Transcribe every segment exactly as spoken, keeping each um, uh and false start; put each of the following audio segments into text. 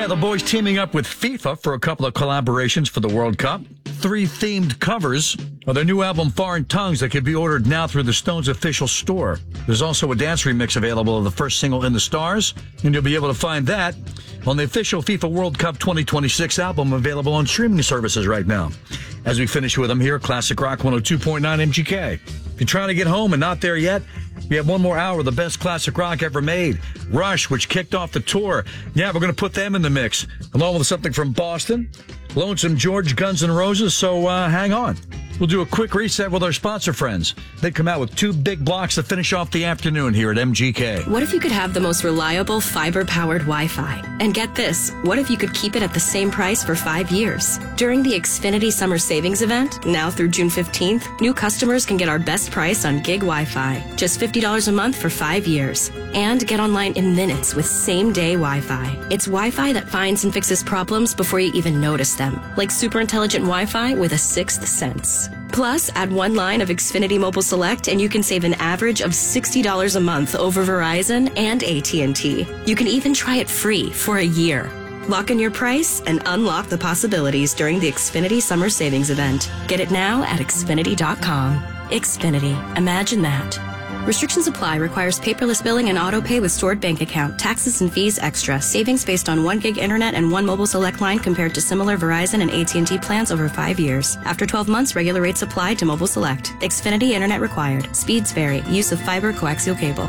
Yeah, the boys teaming up with FIFA for a couple of collaborations for the World Cup. Three themed covers of their new album, Foreign Tongues, that can be ordered now through the Stones official store. There's also a dance remix available of the first single, In the Stars, and you'll be able to find that on the official FIFA World Cup twenty twenty-six album, available on streaming services right now. As we finish with them here, Classic Rock one oh two point nine M G K. If you're trying to get home and not there yet, we have one more hour of the best classic rock ever made. Rush, which kicked off the tour. Yeah, we're going to put them in the mix, along with something from Boston, Lonesome George, Guns N' Roses, so uh, hang on. We'll do a quick reset with our sponsor friends. They come out with two big blocks to finish off the afternoon here at M G K. What if you could have the most reliable fiber-powered Wi-Fi? And get this, what if you could keep it at the same price for five years? During the Xfinity Summer Savings Event, now through June fifteenth, new customers can get our best price on gig Wi-Fi, just fifty dollars a month for five years. And get online in minutes with same-day Wi-Fi. It's Wi-Fi that finds and fixes problems before you even notice them, like super intelligent Wi-Fi with a sixth sense. Plus, add one line of Xfinity Mobile Select and you can save an average of sixty dollars a month over Verizon and A T and T. You can even try it free for a year. Lock in your price and unlock the possibilities during the Xfinity Summer Savings Event. Get it now at Xfinity dot com. Xfinity. Imagine that. Restrictions apply. Requires paperless billing and auto pay with stored bank account. Taxes and fees extra. Savings based on one gig internet and one mobile select line compared to similar Verizon and A T and T plans over five years. After twelve months, regular rates apply to mobile select. Xfinity internet required. Speeds vary. Use of fiber coaxial cable.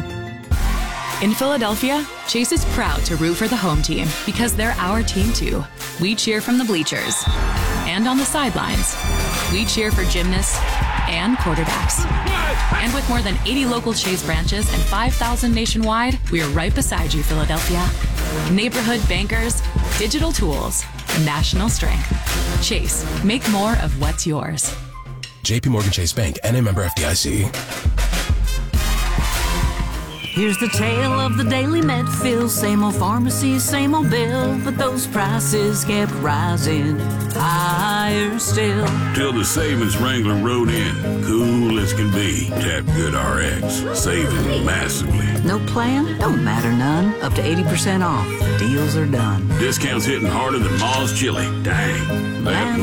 In Philadelphia, Chase is proud to root for the home team because they're our team too. We cheer from the bleachers and on the sidelines. We cheer for gymnasts and quarterbacks. And with more than eighty local Chase branches and five thousand nationwide, we are right beside you, Philadelphia. Neighborhood bankers, digital tools, national strength. Chase, make more of what's yours. J P Morgan Chase Bank, N A member F D I C. Here's the tale of the daily Medfill. Same old pharmacy, same old bill, but those prices kept rising higher still. Till the savings Wrangler rode in, cool as can be. Tap Good R X, saving massively. No plan? Don't matter none. Up to eighty percent off. Deals are done. Discounts hitting harder than Ma's chili. Dang. That